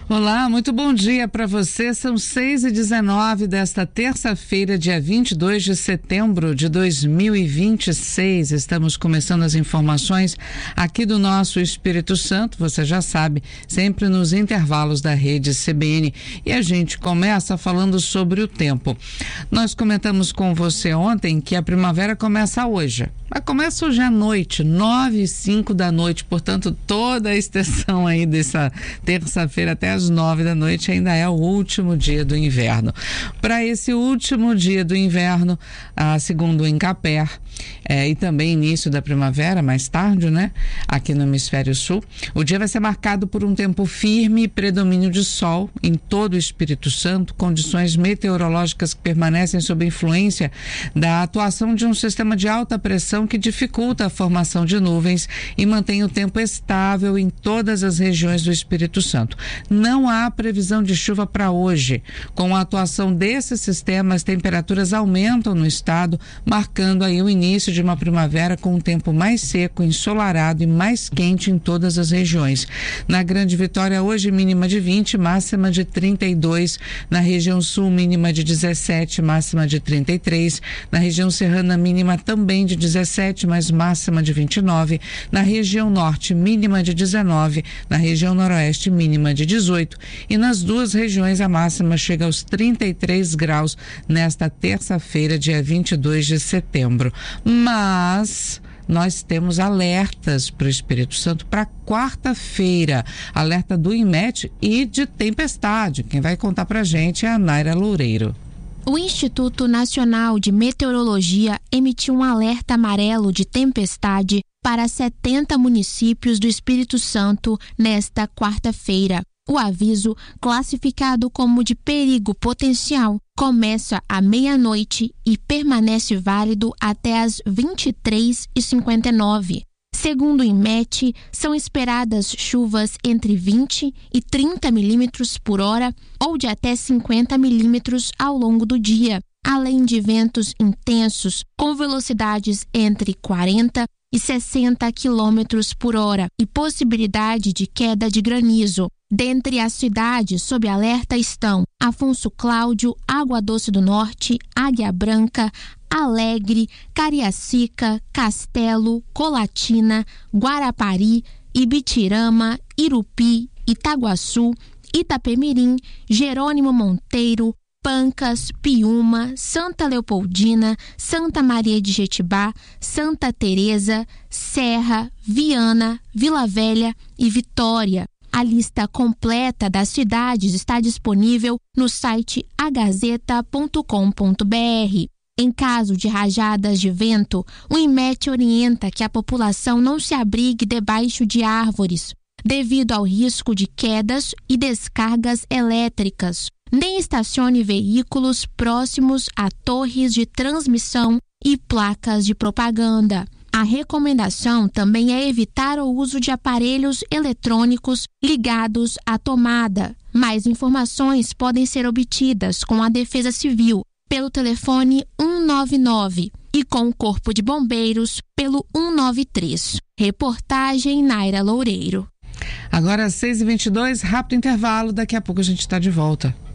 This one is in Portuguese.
Olá, muito bom dia para você. São 6h19 desta terça-feira, dia 22 de setembro de 2026. Estamos começando as informações aqui do nosso Espírito Santo, você já sabe, sempre nos intervalos da rede CBN. E a gente começa falando sobre o tempo. Nós comentamos com você ontem que a primavera começa hoje. Ela começa hoje à noite, 9h05 da noite, portanto, toda a extensão aí dessa terça-feira até às 9 da noite ainda é o último dia do inverno. Para esse último dia do inverno, segundo o Incaper, e também início da primavera, mais tarde, né? Aqui no Hemisfério Sul, o dia vai ser marcado por um tempo firme e predomínio de sol em todo o Espírito Santo, condições meteorológicas que permanecem sob influência da atuação de um sistema de alta pressão que dificulta a formação de nuvens e mantém o tempo estável em todas as regiões do Espírito Santo. Não há previsão de chuva para hoje. Com a atuação desses sistemas, as temperaturas aumentam no estado, marcando aí o início de uma primavera com um tempo mais seco, ensolarado e mais quente em todas as regiões. Na Grande Vitória, hoje mínima de 20, máxima de 32. Na região sul, mínima de 17, máxima de 33. Na região serrana, mínima também de 17, mas máxima de 29. Na região norte, mínima de 19. Na região noroeste, mínima de 18. E nas duas regiões, a máxima chega aos 33 graus nesta terça-feira, dia 22 de setembro. Mas nós temos alertas para o Espírito Santo para quarta-feira. Alerta do INMET e de tempestade. Quem vai contar para a gente é a Naira Loureiro. O Instituto Nacional de Meteorologia emitiu um alerta amarelo de tempestade para 70 municípios do Espírito Santo nesta quarta-feira. O aviso, classificado como de perigo potencial, começa à meia-noite e permanece válido até às 23h59. Segundo o INMET, são esperadas chuvas entre 20 e 30 milímetros por hora ou de até 50 milímetros ao longo do dia, além de ventos intensos com velocidades entre 40 e 60 quilômetros por hora e possibilidade de queda de granizo. Dentre as cidades sob alerta estão Afonso Cláudio, Água Doce do Norte, Águia Branca, Alegre, Cariacica, Castelo, Colatina, Guarapari, Ibitirama, Irupi, Itaguaçu, Itapemirim, Jerônimo Monteiro, Pancas, Piúma, Santa Leopoldina, Santa Maria de Jetibá, Santa Teresa, Serra, Viana, Vila Velha e Vitória. A lista completa das cidades está disponível no site agazeta.com.br. Em caso de rajadas de vento, o INMET orienta que a população não se abrigue debaixo de árvores, devido ao risco de quedas e descargas elétricas. Nem estacione veículos próximos a torres de transmissão e placas de propaganda. A recomendação também é evitar o uso de aparelhos eletrônicos ligados à tomada. Mais informações podem ser obtidas com a Defesa Civil pelo telefone 199 e com o Corpo de Bombeiros pelo 193. Reportagem Naira Loureiro. Agora 6h22, rápido intervalo, daqui a pouco a gente está de volta.